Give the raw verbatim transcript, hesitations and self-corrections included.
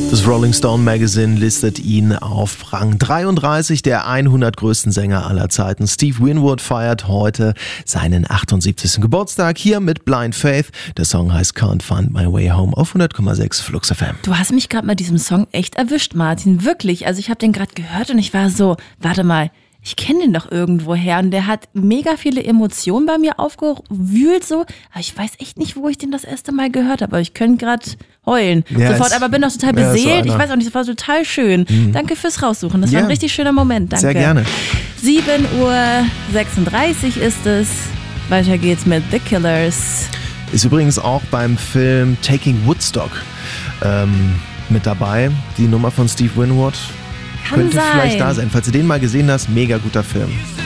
Das Rolling Stone Magazine listet ihn auf Rang dreiunddreißig der hundert größten Sänger aller Zeiten. Steve Winwood feiert heute seinen achtundsiebzigsten Geburtstag hier mit Blind Faith. Der Song heißt Can't Find My Way Home auf hundert Komma sechs Flux F M. Du hast mich gerade mit diesem Song echt erwischt, Martin. Wirklich. Also ich habe den gerade gehört und ich war so, warte mal, ich kenne den doch irgendwoher. Und der hat mega viele Emotionen bei mir aufgewühlt so. Aber ich weiß echt nicht, wo ich den das erste Mal gehört habe. Aber ich könnte gerade heulen. Ja, sofort, ist, aber bin doch total ja, beseelt. so ich weiß auch nicht, das war total schön. Mhm. Danke fürs Raussuchen. Das ja, war ein richtig schöner Moment. Danke. Sehr gerne. sieben Uhr sechsunddreißig ist es. Weiter geht's mit The Killers. Ist übrigens auch beim Film Taking Woodstock ähm, mit dabei. Die Nummer von Steve Winwood. Kann Könnte sein. vielleicht da sein. Falls du den mal gesehen hast, mega guter Film.